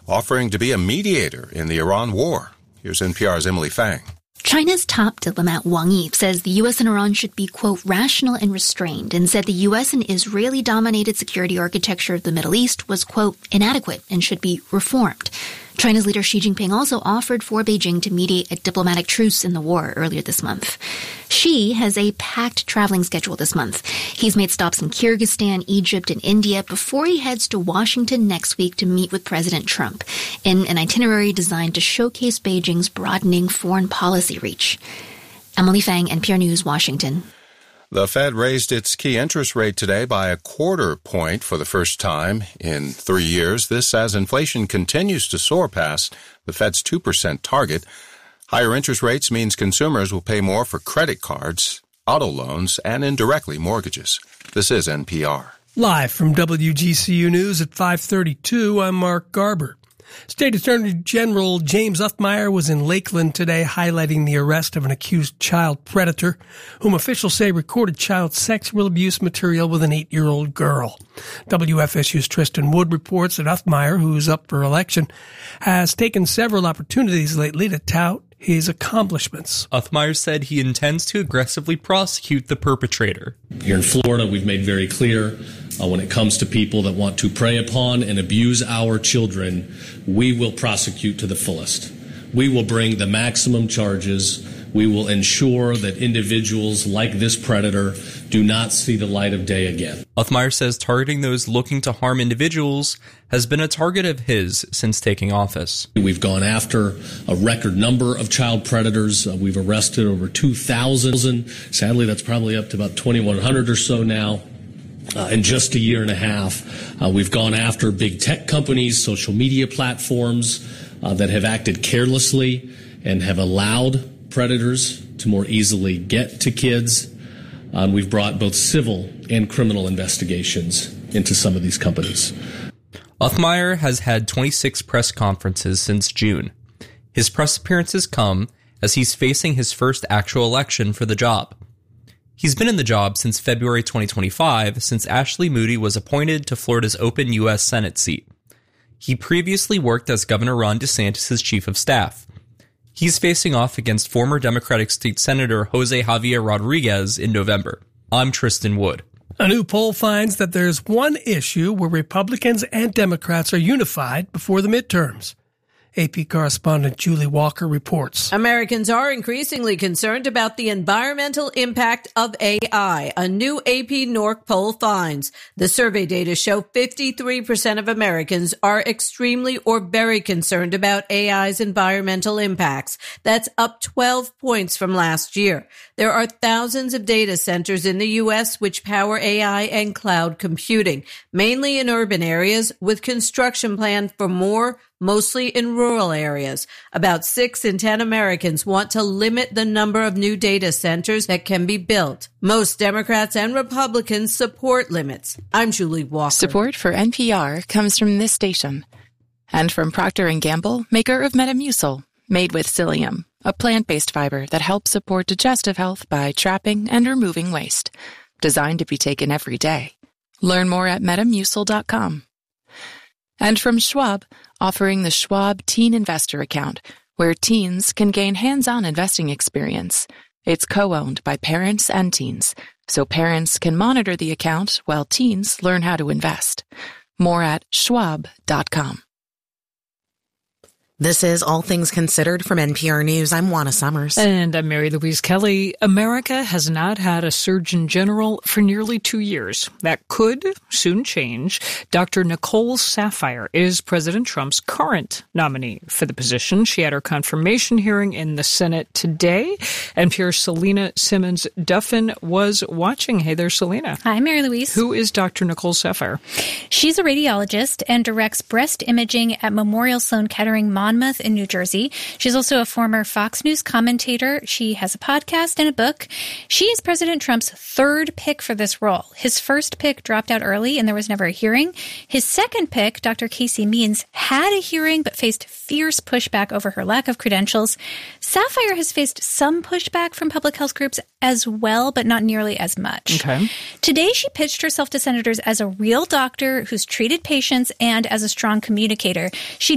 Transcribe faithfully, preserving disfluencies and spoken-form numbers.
offering to be a mediator in the Iran war. Here's N P R's Emily Fang. China's top diplomat Wang Yi says the U S and Iran should be, quote, rational and restrained, and said the U S and Israeli-dominated security architecture of the Middle East was, quote, inadequate and should be reformed. China's leader Xi Jinping also offered for Beijing to mediate a diplomatic truce in the war earlier this month. Xi has a packed traveling schedule this month. He's made stops in Kyrgyzstan, Egypt, and India before he heads to Washington next week to meet with President Trump in an itinerary designed to showcase Beijing's broadening foreign policy reach. Emily Fang, N P R News, Washington. The Fed raised its key interest rate today by a quarter point for the first time in three years. This as inflation continues to soar past the Fed's two percent target. Higher interest rates means consumers will pay more for credit cards, auto loans, and indirectly mortgages. This is N P R. Live from W G C U News at five thirty-two, I'm Mark Garber. State Attorney General James Uthmeier was in Lakeland today highlighting the arrest of an accused child predator whom officials say recorded child sexual abuse material with an eight-year-old girl. W F S U's Tristan Wood reports that Uthmeier, who's up for election, has taken several opportunities lately to tout his accomplishments. Uthmeier said he intends to aggressively prosecute the perpetrator. Here in Florida, we've made very clear uh, when it comes to people that want to prey upon and abuse our children, we will prosecute to the fullest. We will bring the maximum charges. We will ensure that individuals like this predator do not see the light of day again. Uthmeier says targeting those looking to harm individuals has been a target of his since taking office. We've gone after a record number of child predators. Uh, we've arrested over two thousand. Sadly, that's probably up to about twenty-one hundred or so now. Uh, in just a year and a half, uh, we've gone after big tech companies, social media platforms uh, that have acted carelessly and have allowed predators to more easily get to kids. Uh, we've brought both civil and criminal investigations into some of these companies. Uthmeier has had twenty-six press conferences since June. His press appearances come as he's facing his first actual election for the job. He's been in the job since February twenty twenty-five, since Ashley Moody was appointed to Florida's open U S Senate seat. He previously worked as Governor Ron DeSantis' chief of staff. He's facing off against former Democratic State Senator Jose Javier Rodriguez in November. I'm Tristan Wood. A new poll finds that there's one issue where Republicans and Democrats are unified before the midterms. A P correspondent Julie Walker reports. Americans are increasingly concerned about the environmental impact of A I. A new A P N O R C poll finds the survey data show fifty-three percent of Americans are extremely or very concerned about A I's environmental impacts. That's up twelve points from last year. There are thousands of data centers in the U S which power A I and cloud computing, mainly in urban areas, with construction planned for more, mostly in rural areas. About six in ten Americans want to limit the number of new data centers that can be built. Most Democrats and Republicans support limits. I'm Julie Walker. Support for N P R comes from this station and from Procter and Gamble, maker of Metamucil, made with psyllium, a plant-based fiber that helps support digestive health by trapping and removing waste. Designed to be taken every day. Learn more at metamucil dot com. And from Schwab, offering the Schwab Teen Investor Account, where teens can gain hands-on investing experience. It's co-owned by parents and teens, so parents can monitor the account while teens learn how to invest. More at schwab dot com. This is All Things Considered from N P R News. I'm Juana Summers. And I'm Mary Louise Kelly. America has not had a Surgeon General for nearly two years. That could soon change. Doctor Nicole Saphier is President Trump's current nominee for the position. She had her confirmation hearing in the Senate today. N P R's Selena Simmons-Duffin was watching. Hey there, Selena. Hi, Mary Louise. Who is Doctor Nicole Saphier? She's a radiologist and directs breast imaging at Memorial Sloan Kettering Monmouth in New Jersey. She's also a former Fox News commentator. She has a podcast and a book. She is President Trump's third pick for this role. His first pick dropped out early and there was never a hearing. His second pick, Doctor Casey Means, had a hearing but faced fierce pushback over her lack of credentials. Saphier has faced some pushback from public health groups as well, but not nearly as much. Okay. Today, she pitched herself to senators as a real doctor who's treated patients and as a strong communicator. She